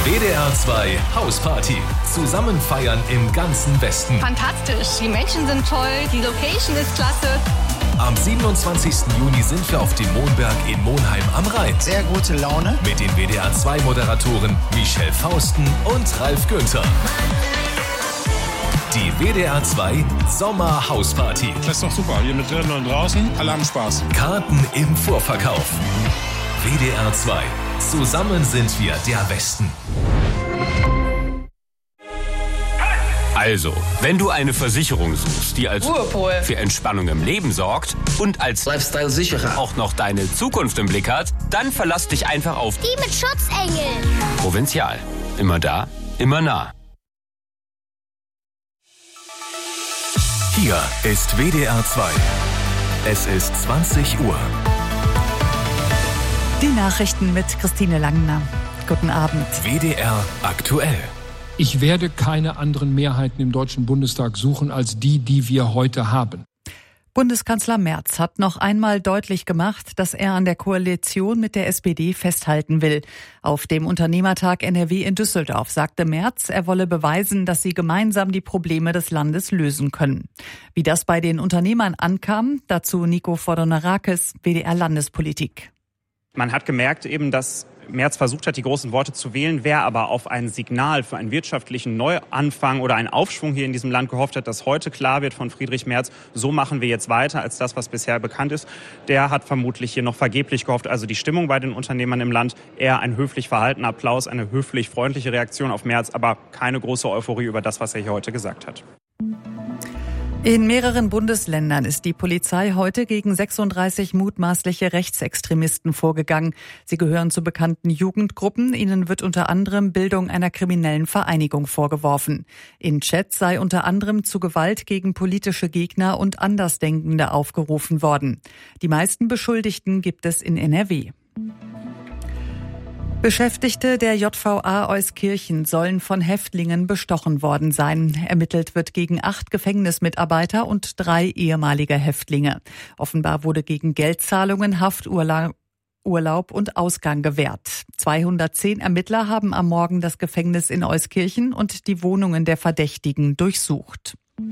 WDR 2 Hausparty. Zusammen feiern im ganzen Westen. Fantastisch, die Menschen sind toll, die Location ist klasse. Am 27. Juni sind wir auf dem Monberg in Monheim am Rhein. Sehr gute Laune. Mit den WDR 2 Moderatoren Michelle Fausten und Ralf Günther. Die WDR 2 Sommer Hausparty. Das ist doch super. Hier mit drinnen und draußen. Alle haben Spaß. Karten im Vorverkauf. WDR 2. Zusammen sind wir der Westen. Also, wenn du eine Versicherung suchst, die als Ruhepol für Entspannung im Leben sorgt und als Lifestyle-Sicherer auch noch deine Zukunft im Blick hat, dann verlass dich einfach auf Die mit Schutzengel. Provinzial. Immer da, immer nah. Hier ist WDR 2. Es ist 20 Uhr. Die Nachrichten mit Christine Langner. Guten Abend. WDR aktuell. Ich werde keine anderen Mehrheiten im Deutschen Bundestag suchen als die wir heute haben. Bundeskanzler Merz hat noch einmal deutlich gemacht, dass er an der Koalition mit der SPD festhalten will. Auf dem Unternehmertag NRW in Düsseldorf sagte Merz, er wolle beweisen, dass sie gemeinsam die Probleme des Landes lösen können. Wie das bei den Unternehmern ankam, dazu Nico Fordonarakis, WDR Landespolitik. Man hat gemerkt eben, dass Merz versucht hat, die großen Worte zu wählen, wer aber auf ein Signal für einen wirtschaftlichen Neuanfang oder einen Aufschwung hier in diesem Land gehofft hat, dass heute klar wird von Friedrich Merz, so machen wir jetzt weiter als das, was bisher bekannt ist, der hat vermutlich hier noch vergeblich gehofft. Also die Stimmung bei den Unternehmern im Land, eher ein höflich verhaltener Applaus, eine höflich freundliche Reaktion auf Merz, aber keine große Euphorie über das, was er hier heute gesagt hat. In mehreren Bundesländern ist die Polizei heute gegen 36 mutmaßliche Rechtsextremisten vorgegangen. Sie gehören zu bekannten Jugendgruppen. Ihnen wird unter anderem Bildung einer kriminellen Vereinigung vorgeworfen. In Chats sei unter anderem zu Gewalt gegen politische Gegner und Andersdenkende aufgerufen worden. Die meisten Beschuldigten gibt es in NRW. Beschäftigte der JVA Euskirchen sollen von Häftlingen bestochen worden sein. Ermittelt wird gegen 8 Gefängnismitarbeiter und 3 ehemalige Häftlinge. Offenbar wurde gegen Geldzahlungen, Hafturlaub und Ausgang gewährt. 210 Ermittler haben am Morgen das Gefängnis in Euskirchen und die Wohnungen der Verdächtigen durchsucht.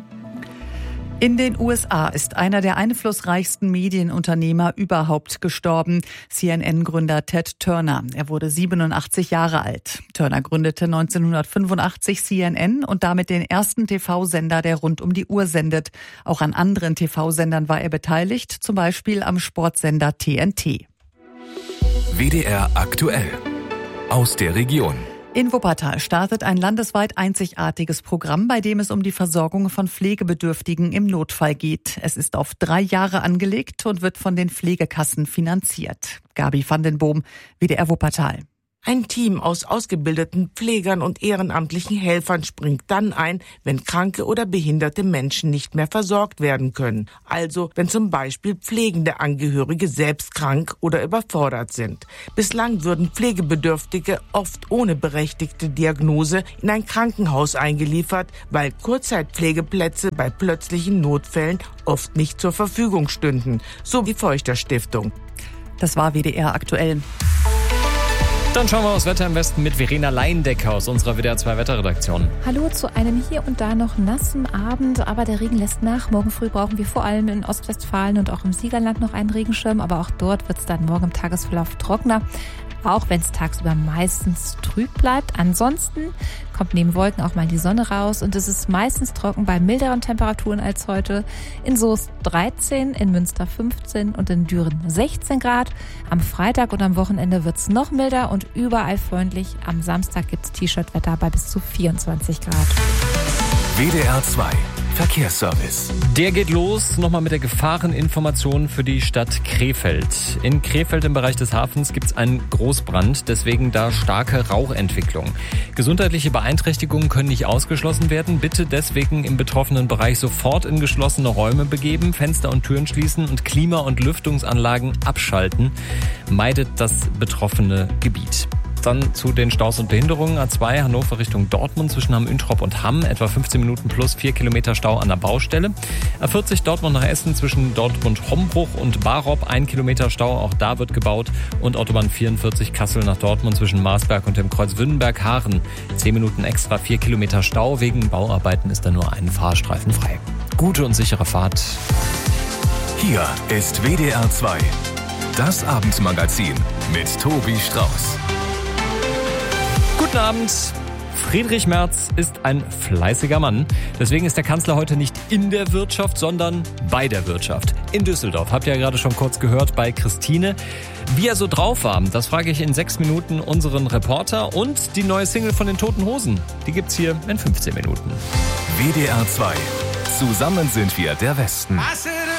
In den USA ist einer der einflussreichsten Medienunternehmer überhaupt gestorben, CNN-Gründer Ted Turner. Er wurde 87 Jahre alt. Turner gründete 1985 CNN und damit den ersten TV-Sender, der rund um die Uhr sendet. Auch an anderen TV-Sendern war er beteiligt, zum Beispiel am Sportsender TNT. WDR aktuell. Aus der Region. In Wuppertal startet ein landesweit einzigartiges Programm, bei dem es um die Versorgung von Pflegebedürftigen im Notfall geht. Es ist auf 3 Jahre angelegt und wird von den Pflegekassen finanziert. Gabi van den Boom, WDR Wuppertal. Ein Team aus ausgebildeten Pflegern und ehrenamtlichen Helfern springt dann ein, wenn kranke oder behinderte Menschen nicht mehr versorgt werden können. Also, wenn zum Beispiel pflegende Angehörige selbst krank oder überfordert sind. Bislang würden Pflegebedürftige oft ohne berechtigte Diagnose in ein Krankenhaus eingeliefert, weil Kurzzeitpflegeplätze bei plötzlichen Notfällen oft nicht zur Verfügung stünden, so die Feuchter Stiftung. Das war WDR aktuell. Dann schauen wir aufs Wetter im Westen mit Verena Leindecker aus unserer WDR 2 Wetterredaktion. Hallo zu einem hier und da noch nassen Abend, aber der Regen lässt nach. Morgen früh brauchen wir vor allem in Ostwestfalen und auch im Siegerland noch einen Regenschirm, aber auch dort wird es dann morgen im Tagesverlauf trockener, auch wenn es tagsüber meistens trüb bleibt. Ansonsten kommt neben Wolken auch mal die Sonne raus und es ist meistens trocken bei milderen Temperaturen als heute. In Soest 13, in Münster 15 und in Düren 16 Grad. Am Freitag und am Wochenende wird es noch milder und überall freundlich. Am Samstag gibt es T-Shirt-Wetter bei bis zu 24 Grad. WDR 2 Verkehrsservice. Der geht los, nochmal mit der Gefahreninformation für die Stadt Krefeld. In Krefeld im Bereich des Hafens gibt es einen Großbrand, deswegen da starke Rauchentwicklung. Gesundheitliche Beeinträchtigungen können nicht ausgeschlossen werden. Bitte deswegen im betroffenen Bereich sofort in geschlossene Räume begeben, Fenster und Türen schließen und Klima- und Lüftungsanlagen abschalten. Meidet das betroffene Gebiet. Dann zu den Staus und Behinderungen. A2 Hannover Richtung Dortmund zwischen Hamm-Üntrop und Hamm. Etwa 15 Minuten plus 4 Kilometer Stau an der Baustelle. A40 Dortmund nach Essen zwischen Dortmund-Hombruch und Barop. 1 Kilometer Stau, auch da wird gebaut. Und Autobahn 44 Kassel nach Dortmund zwischen Marsberg und dem Kreuz Wünnenberg-Haaren. 10 Minuten extra, 4 Kilometer Stau. Wegen Bauarbeiten ist da nur ein Fahrstreifen frei. Gute und sichere Fahrt. Hier ist WDR 2. Das Abendmagazin mit Tobi Strauß. Guten Abend. Friedrich Merz ist ein fleißiger Mann. Deswegen ist der Kanzler heute nicht in der Wirtschaft, sondern bei der Wirtschaft. In Düsseldorf. Habt ihr ja gerade schon kurz gehört bei Christine. Wie er so drauf war, das frage ich in 6 Minuten unseren Reporter. Und die neue Single von den Toten Hosen, die gibt's hier in 15 Minuten. WDR 2. Zusammen sind wir der Westen.